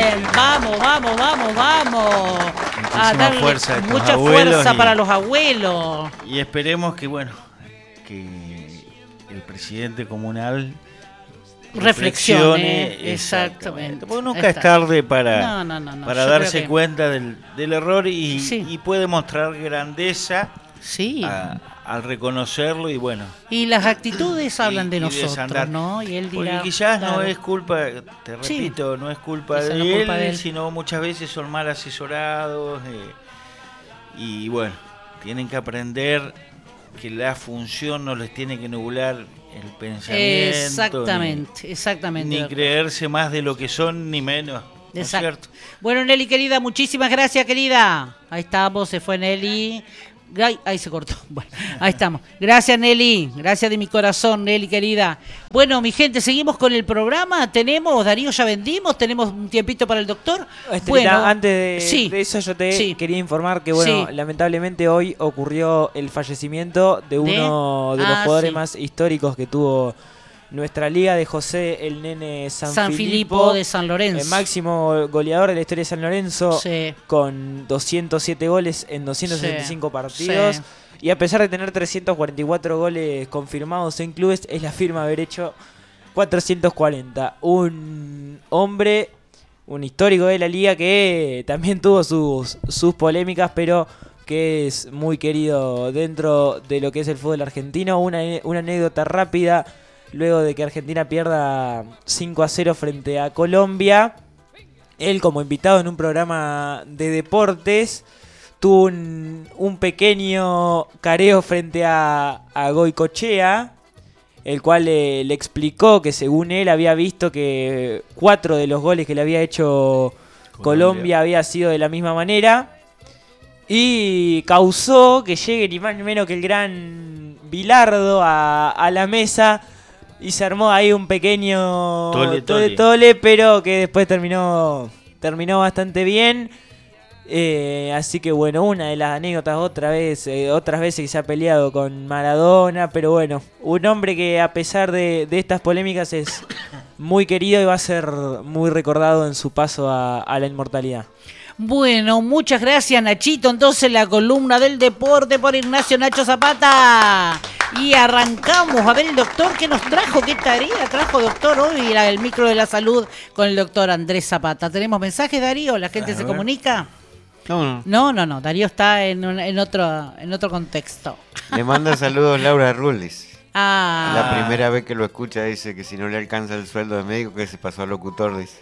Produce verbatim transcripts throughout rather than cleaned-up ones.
bien. Vamos, vamos, vamos, vamos. Muchísima darle fuerza a estos mucha abuelos fuerza y- para los abuelos. Y esperemos que, bueno, que el presidente comunal Reflexione, exactamente. Porque nunca Ahí es está. tarde para, No, no, no, no, para yo darse creo que- cuenta del, del error y, Sí. y puede mostrar grandeza Sí. a- al reconocerlo y bueno. Y las actitudes hablan de y nosotros, desandar. ¿no? Y él dirá, Porque quizás no claro. es culpa, te Sí. repito, no es culpa, Quizás de, no es él, culpa de él. sino muchas veces son mal asesorados eh, y bueno, tienen que aprender que la función no les tiene que nublar el pensamiento. Exactamente, ni, exactamente. Ni doctor. creerse más de lo que son, ni menos. ¿No es Exacto. cierto? Bueno, Nelly, querida, muchísimas gracias, querida. Ahí estamos, se fue Nelly. Ay, ahí se cortó. Bueno, ahí estamos. Gracias, Nelly. Gracias de mi corazón, Nelly, querida. Bueno, mi gente, seguimos con el programa. Tenemos, Darío, ya vendimos. Tenemos un tiempito para el doctor. Estelita, Bueno, antes de, sí, de eso yo te sí. quería informar que bueno, Sí. lamentablemente hoy ocurrió el fallecimiento de uno de, los Ah, jugadores sí. más históricos que tuvo nuestra liga, de José el Nene San, San Filipo de San Lorenzo. el máximo goleador de la historia de San Lorenzo, Sí. con doscientos siete goles en doscientos sesenta y cinco Sí. partidos. Sí. Y a pesar de tener trescientos cuarenta y cuatro goles confirmados en clubes, es la firma haber hecho cuatrocientos cuarenta. Un hombre, un histórico de la liga que también tuvo sus, sus polémicas, pero que es muy querido dentro de lo que es el fútbol argentino. Una, una anécdota rápida, luego de que Argentina pierda cinco a cero frente a Colombia, él como invitado en un programa de deportes tuvo un, un pequeño careo frente a, a Goicochea, el cual le, le explicó que según él había visto que cuatro de los goles que le había hecho Colombia, Colombia había sido de la misma manera, y causó que llegue ni más ni menos que el gran Bilardo a, a la mesa, y se armó ahí un pequeño Tole, tole, tole. tole, pero que después terminó, terminó bastante bien. Eh, así que bueno, una de las anécdotas otra vez, eh, otras veces que se ha peleado con Maradona, pero bueno, un hombre que a pesar de, de estas polémicas es muy querido y va a ser muy recordado en su paso a, a la inmortalidad. Bueno, muchas gracias, Nachito. Entonces, la columna del deporte por Ignacio Nacho Zapata. Y arrancamos a ver el doctor que nos trajo, qué tarea trajo doctor hoy, la- el micro de la salud con el doctor Andrés Zapata. ¿Tenemos mensajes, Darío? ¿La gente A se ver. comunica? No, no. No, no, no. Darío está en, un- en, otro, en otro contexto. Le manda saludos Laura Rules. Ah, La primera vez que lo escucha dice que si no le alcanza el sueldo de médico que se pasó a locutor, dice.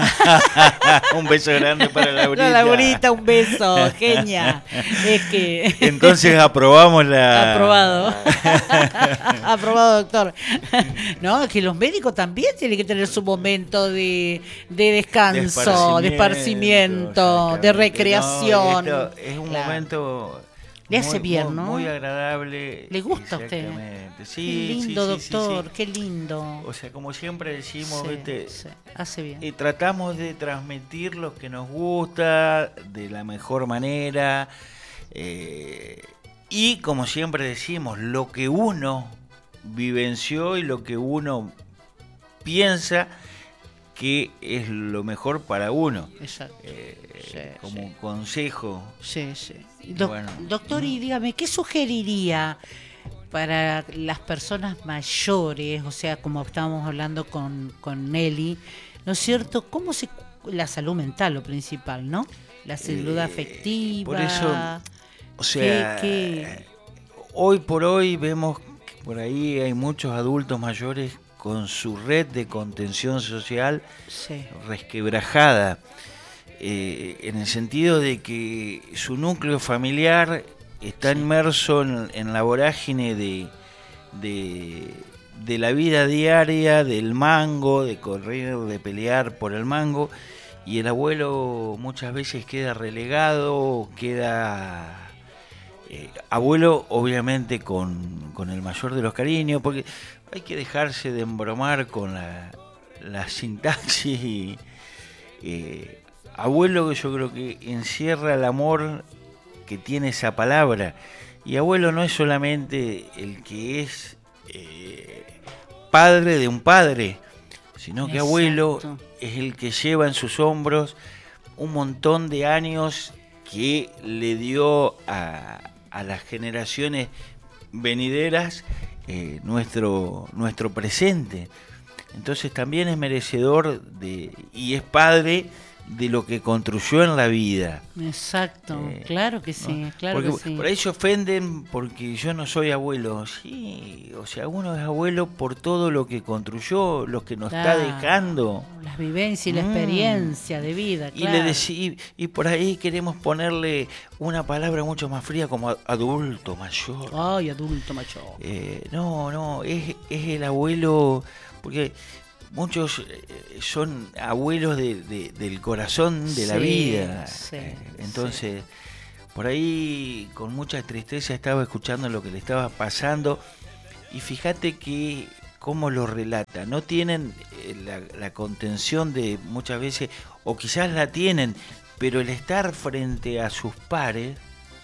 Un beso grande para Laurita. la Laurita, un beso, genia. Es que... Entonces aprobamos la... Aprobado. Aprobado, doctor. No, es que los médicos también tienen que tener su momento de, de descanso, de esparcimiento, de exactamente. recreación. No, esto es un Claro. momento... Le hace muy, bien, muy, ¿no? Muy agradable. ¿Le gusta a usted? Exactamente. Sí, Qué sí, lindo, sí, sí, doctor, sí. qué lindo. O sea, como siempre decimos, Sí, ¿viste? sí, hace bien. Y tratamos de transmitir lo que nos gusta de la mejor manera. eh, y como siempre decimos, lo que uno vivenció y lo que uno piensa que es lo mejor para uno. Exacto. Eh, Sí, como sí. consejo. Sí, sí. Doc- Bueno. Doctor, y dígame, ¿qué sugeriría para las personas mayores? O sea, como estábamos hablando con, con Nelly, ¿no es cierto? ¿Cómo se la salud mental, lo principal, ¿no? La salud Eh, afectiva. por eso, o sea, ¿Qué- hoy por hoy vemos que por ahí hay muchos adultos mayores con su red de contención social Sí. resquebrajada, eh, en el sentido de que su núcleo familiar está Sí. inmerso en, en la vorágine de, de, de la vida diaria, del mango, de correr, de pelear por el mango, y el abuelo muchas veces queda relegado, queda... Eh, abuelo obviamente con, con el mayor de los cariños, porque hay que dejarse de embromar con la, la sintaxis y, eh, abuelo yo creo que encierra el amor que tiene esa palabra, y abuelo no es solamente el que es eh, padre de un padre, sino que abuelo Exacto. es el que lleva en sus hombros un montón de años que le dio a, a las generaciones venideras eh, nuestro, nuestro presente. Entonces también es merecedor de y es padre de lo que construyó en la vida. Exacto, Eh, claro que sí, ¿no? claro Porque que sí. por ahí se ofenden porque yo no soy abuelo. Sí, o sea, uno es abuelo por todo lo que construyó, lo que nos Claro, está dejando. las vivencias y la Mm. experiencia de vida, Y, claro. le decí- y por ahí queremos ponerle una palabra mucho más fría como a- adulto mayor. Ay, adulto macho. Eh, no, no, es, es el abuelo, porque muchos eh, son abuelos de- de- del corazón de la Sí, vida. sí, Eh, entonces, por ahí con mucha tristeza estaba escuchando lo que le estaba pasando y fíjate que cómo lo relata. No tienen eh, la, la contención de muchas veces, o quizás la tienen, pero el estar frente a sus pares,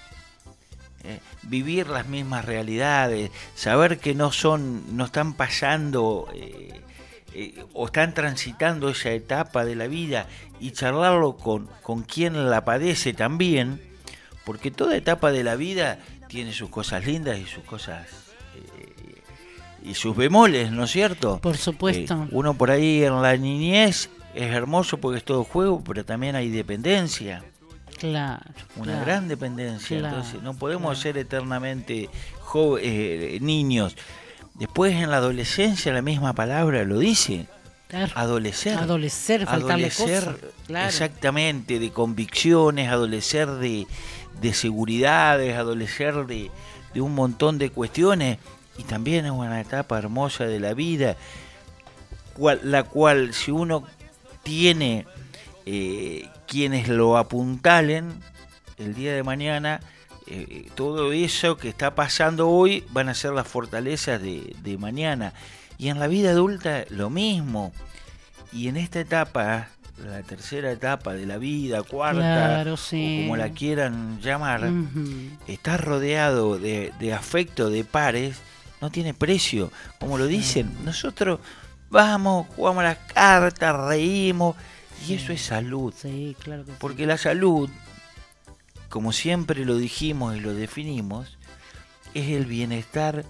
eh, vivir las mismas realidades, saber que no son, no están pasando eh, eh, o están transitando esa etapa de la vida y charlarlo con, con quien la padece también, porque toda etapa de la vida tiene sus cosas lindas y sus cosas eh, y sus bemoles, ¿no es cierto? Por supuesto. Eh, uno por ahí en la niñez es hermoso porque es todo juego, pero también hay dependencia. Claro. Una claro. gran dependencia, Claro, entonces no podemos claro. ser eternamente jo- eh, niños. Después en la adolescencia la misma palabra lo dice, Claro. adolecer. Adolecer, faltarle adolecer, cosas. Claro. exactamente, de convicciones, adolecer de, de seguridades, adolecer de, de un montón de cuestiones, y también es una etapa hermosa de la vida, cual, la cual si uno tiene eh, quienes lo apuntalen, el día de mañana, eh, todo eso que está pasando hoy van a ser las fortalezas de, de mañana. Y en la vida adulta lo mismo. Y en esta etapa, la tercera etapa de la vida, cuarta, Claro, sí. o como la quieran llamar, Ujú. estar rodeado de, de afecto de pares no tiene precio. Como lo dicen, nosotros vamos, jugamos las cartas, reímos, y eso es salud. Sí, claro que sí. Porque la salud, como siempre lo dijimos y lo definimos, es el bienestar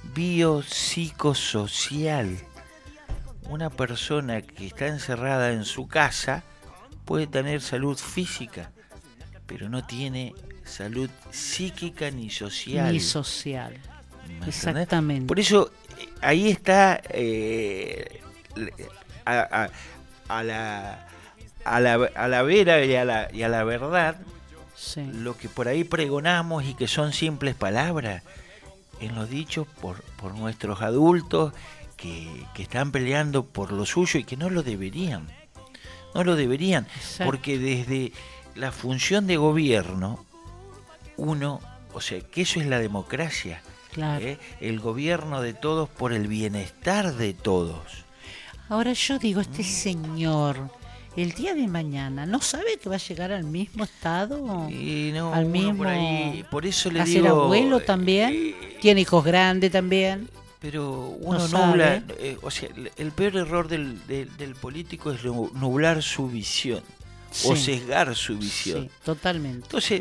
biopsicosocial. Una persona que está encerrada en su casa puede tener salud física, pero no tiene salud psíquica ni social. Ni social. ¿Me entendés? Exactamente. Por eso eh, ahí está eh, a, a- a la, a, la, a la vera y a la, y a la verdad Sí. lo que por ahí pregonamos y que son simples palabras en los dichos por, por nuestros adultos que, que están peleando por lo suyo y que no lo deberían. No lo deberían, Exacto. porque desde la función de gobierno, uno, o sea, que eso es la democracia, Claro. ¿eh? El gobierno de todos por el bienestar de todos. Ahora yo digo, este señor, el día de mañana, ¿no sabe que va a llegar al mismo estado? Y no, Al uno mismo. por ahí, por eso le ¿Va a digo. ser abuelo también? eh, ¿Tiene hijos grandes también? Pero uno No sabe. nubla, eh, o sea, el- el peor error del, del, del político es nu- nublar su visión o Sí. sesgar su visión. Sí, totalmente. Entonces,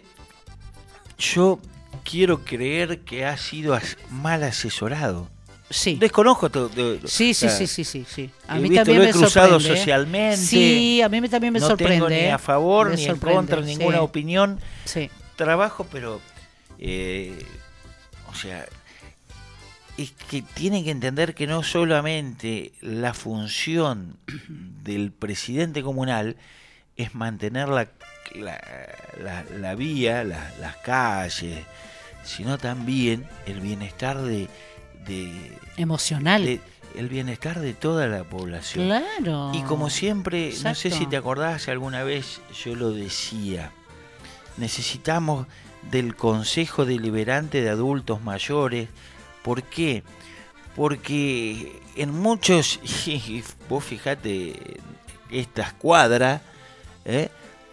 yo quiero creer que ha sido as- mal asesorado. Sí. Desconozco todo. Sí, sí, sí, sí, sí, sí. A he mí visto, también lo he me cruzado sorprende, ¿eh? socialmente. Sí, a mí me- también me no sorprende. tengo ni ¿eh? a favor Me ni en sorprende, contra ninguna sí. opinión. Sí, Trabajo, pero eh, o sea, es que tiene que entender que no solamente la función del presidente comunal es mantener la, la, la- la vía, la- las calles, sino también el bienestar de, de- emocional. de- el bienestar de toda la población. Claro. Y como siempre, no sé Exacto. si te acordás, alguna vez yo lo decía, necesitamos del Consejo Deliberante de Adultos Mayores. ¿Por qué? Porque en muchos, y vos fijate, estas cuadras, ¿eh?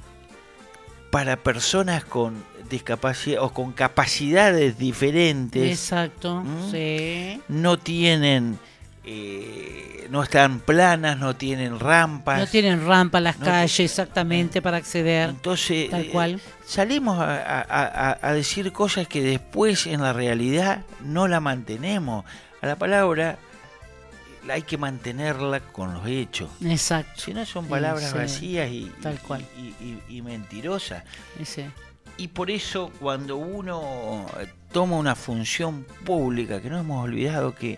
para personas con discapacidad o con capacidades diferentes, Exacto, ¿Mm? sí. no tienen eh, no están planas, no tienen rampas. No tienen rampa las No calles ti- exactamente para acceder. Entonces, Tal eh, cual. salimos a, a- a- a decir cosas que después en la realidad no la mantenemos. A la palabra hay que mantenerla con los hechos. Exacto. Si no son Sí, palabras sí, vacías y, tal y- cual. y- y- y mentirosas. Ese. Y por eso cuando uno toma una función pública, que no hemos olvidado que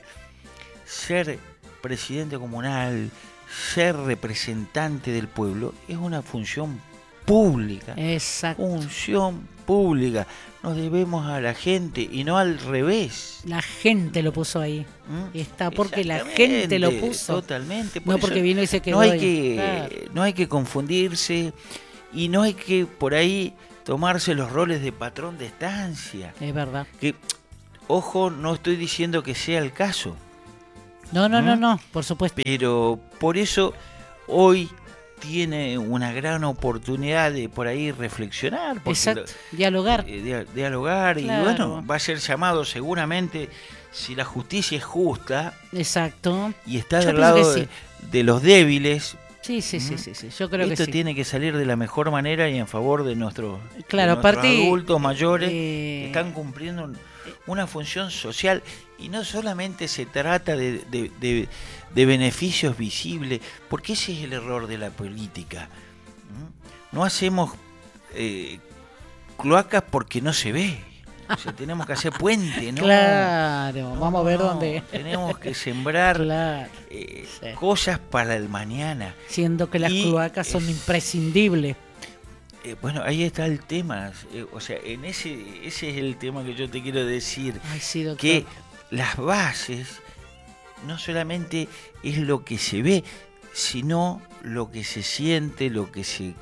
ser presidente comunal, ser representante del pueblo, es una función pública. Exacto. Función pública. Nos debemos a la gente y no al revés. La gente lo puso ahí. ¿Mm? Está porque la Exactamente, gente lo puso. Totalmente. Por No eso porque vino y se quedó no hay ahí. que Claro. no hay que confundirse y no hay que por ahí tomarse los roles de patrón de estancia. Es verdad. Que, ojo, no estoy diciendo que sea el caso, No, no, no, ¿Mm? no, por supuesto. pero por eso hoy tiene una gran oportunidad de por ahí reflexionar, porque Exacto. Dialogar. lo- eh, dia- dialogar Claro. y bueno, va a ser llamado seguramente, si la justicia es justa Exacto. y está Yo del pienso que lado sí. de, de los débiles. Sí, sí, sí, ¿Mm? sí, sí. Yo creo que Esto sí. tiene que salir de la mejor manera y en favor de, nuestros de Claro, nuestros aparte, adultos mayores eh, que están cumpliendo un- una función social y no solamente se trata de, de- de- de beneficios visibles, porque ese es el error de la política. ¿Mm? No hacemos eh, cloacas porque no se ve. O sea, tenemos que hacer puente, ¿no? Claro, No, vamos a ver no, dónde. Tenemos que sembrar Claro. eh, Sí. cosas para el mañana. Siendo que las Y cloacas son es- imprescindibles. Eh, bueno, ahí está el tema. eh, o sea, en ese ese es el tema que yo te quiero decir. Ay, sí, doctor. Que las bases no solamente es lo que se ve, sino lo que se siente, lo que se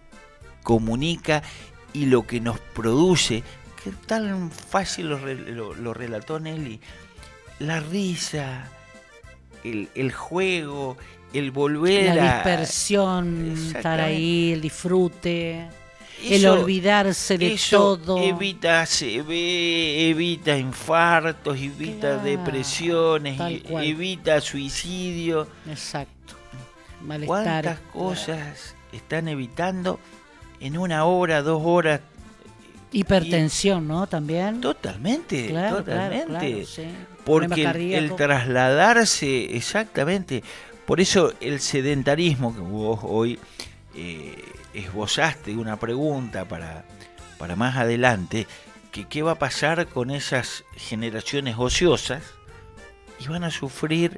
comunica y lo que nos produce. Que tan fácil lo, re- lo- lo relató Nelly. La risa, el, el juego, el volver La a... dispersión, estar Exactamente. ahí, el disfrute, el Eso- olvidarse de Eso todo. evita C V, evita infartos, evita Claro, depresiones, tal e- cual. evita suicidio. Exacto. Malestar. ¿Cuántas cosas están evitando en una hora, dos horas? Hipertensión, ¿no? También. Totalmente, Claro, claro, totalmente. claro, sí. Porque Problemas el, cardíacos. el trasladarse, exactamente. Por eso el sedentarismo, que vos hoy eh, esbozaste una pregunta para, para más adelante, que qué va a pasar con esas generaciones ociosas, y van a sufrir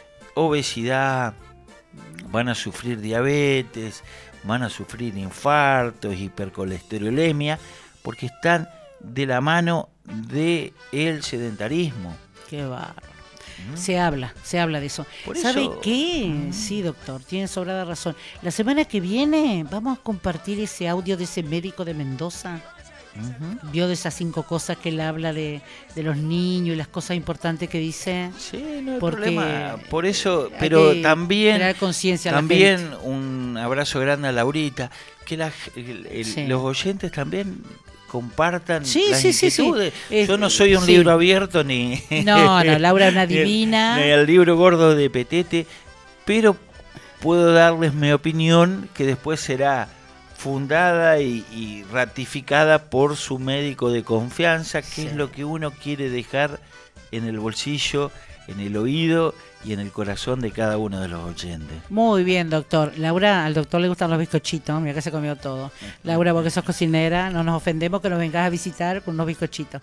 obesidad, van a sufrir diabetes, van a sufrir infartos, hipercolesterolemia, porque están de la mano del sedentarismo. Qué bárbaro. ¿Mm? Se habla, se habla de eso. Por ¿Sabe eso- qué? Sí, doctor, tiene sobrada razón. La semana que viene vamos a compartir ese audio de ese médico de Mendoza. Ujú. Vio de esas cinco cosas que él habla de, de los niños y las cosas importantes que dice. Sí, no hay Porque problema. Por eso, Hay pero que también, crear conciencia a la también gente. un abrazo grande a Laurita, que la- el- el- Sí. los oyentes también compartan Sí, las sí, sí, sí. inquietudes. Es- Yo no soy un sí. libro abierto ni No, no, Laura es una ni el- divina. ni el libro gordo de Petete, pero puedo darles mi opinión que después será fundada y, y ratificada por su médico de confianza, que Sí. es lo que uno quiere dejar en el bolsillo, en el oído y en el corazón de cada uno de los oyentes. Muy bien, doctor. Laura, al doctor le gustan los bizcochitos. Mira que se comió todo. Laura, porque sos cocinera, no nos ofendemos que nos vengas a visitar con unos bizcochitos.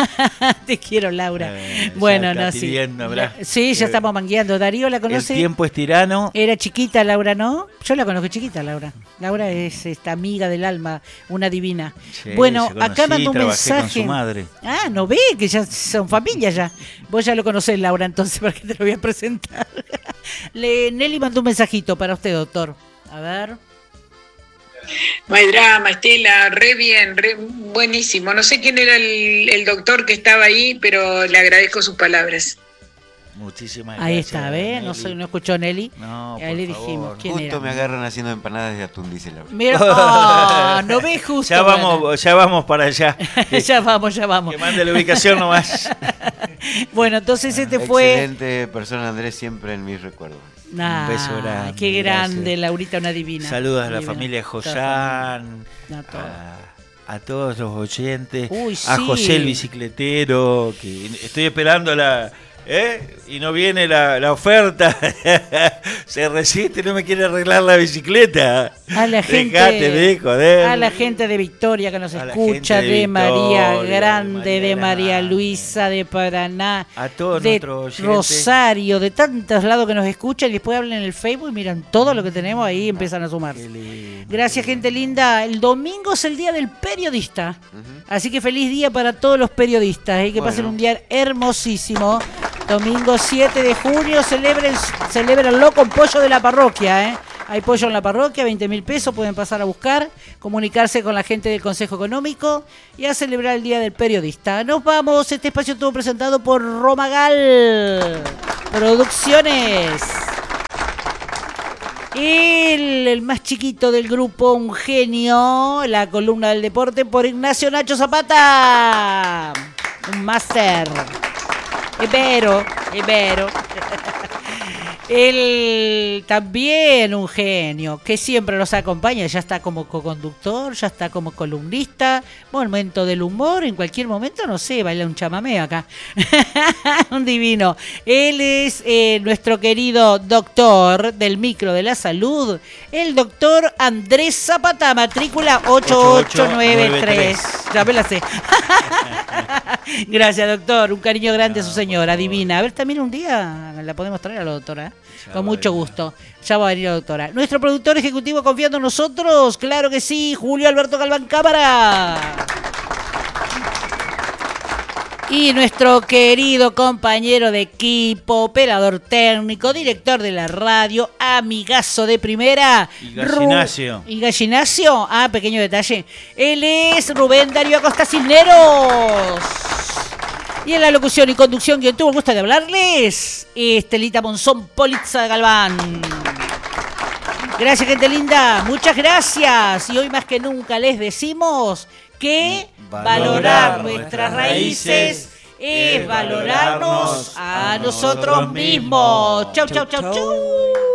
Te quiero, Laura. Eh, ya bueno, está no, sí. pidiendo, ¿verdad? La- sí, ya Eh, estamos mangueando. Darío, ¿la El conoce? tiempo es tirano. Era chiquita, Laura, ¿no? Yo la conozco chiquita, Laura. Laura es esta amiga del alma, una divina. Sí, bueno, se acá conocí, mandó un trabajé con mensaje. su madre. Ah, no ve que ya son familia ya. Vos ya lo conocés, Laura, entonces, ¿para qué te lo voy a presentar? Le, Nelly mandó un mensajito para usted, doctor. A ver. No hay drama, Estela, re bien, re buenísimo. No sé quién era el, el doctor que estaba ahí, pero le agradezco sus palabras. Muchísimas Ahí gracias. está, ¿ve? No, Nelly. soy, no escuchó Nelly. No, Ahí por le favor. dijimos. ¿Quién Justo era? me agarran haciendo empanadas de atún, dice Laura. Mira, oh, no ve justo. Ya bueno. vamos, ya vamos para allá. ya vamos, ya vamos. Que mande la ubicación nomás. Bueno, entonces este fue... Excelente persona, Andrés, siempre en mis recuerdos. Ah, Un beso grande, qué grande, gracias. Laurita, una divina. Saludos a la Divina. familia Toda Josán, familia. A todos. a, a todos los oyentes, Uy, a sí. José el bicicletero, que estoy esperando la... ¿Eh? Y no viene la, la oferta. Se resiste, no me quiere arreglar la bicicleta. A la gente, Dejate de joder. a la gente de Victoria que nos A la escucha, gente de, de María Victoria, de Grande, María de María Grande. Luisa, de Paraná, A todos de nuestros oyentes. Rosario, de tantos lados que nos escuchan y después hablan en el Facebook y miran todo lo que tenemos ahí y empiezan a sumarse. Qué lindo. Gracias, gente linda. El domingo es el día del periodista. Ujú. Así que feliz día para todos los periodistas. Y que Bueno. pasen un día hermosísimo. Domingo siete de junio, celebren, celebrenlo con pollo de la parroquia. ¿eh? Hay pollo en la parroquia, veinte mil pesos, pueden pasar a buscar, comunicarse con la gente del Consejo Económico y a celebrar el Día del Periodista. Nos vamos, este espacio estuvo presentado por Romagal Producciones. El, el más chiquito del grupo, un genio, la columna del deporte por Ignacio Nacho Zapata. Un máster. Es vero, es vero. Él también un genio, que siempre nos acompaña, ya está como co-conductor, ya está como columnista, momento del humor, en cualquier momento, no sé, baila un chamamé acá. Un divino. Él es eh, nuestro querido doctor del micro de la salud, el doctor Andrés Zapata, matrícula ocho ocho nueve tres. Ya me la sé. Gracias, doctor. Un cariño grande a su señora, divina. A ver, también un día la podemos traer a la doctora. ¿eh? Ya Con va mucho a venir. gusto. Ya va a venir la doctora. Nuestro productor ejecutivo confiando en nosotros. Claro que sí, Julio Alberto Galván Cámara. Y nuestro querido compañero de equipo, operador técnico, director de la radio, amigazo de primera. Y Gallinacio. Ru- Y Gallinacio. Ah, pequeño detalle. Él es Rubén Darío Acosta Cisneros. Y en la locución y conducción, quien tuvo el gusto de hablarles, Estelita Monzón Polizza de Galván. Gracias, gente linda. Muchas gracias. Y hoy más que nunca les decimos que valorar, Valorar nuestras nuestras raíces es valorarnos a nosotros mismos. Chau, chau, chau, chau.